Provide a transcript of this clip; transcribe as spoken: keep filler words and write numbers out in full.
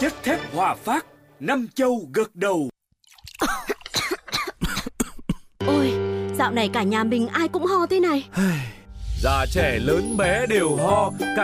Chất thép Hòa Phát, năm châu gật đầu. Ôi, dạo này cả nhà mình ai cũng ho thế này. Già trẻ lớn bé đều ho. Cả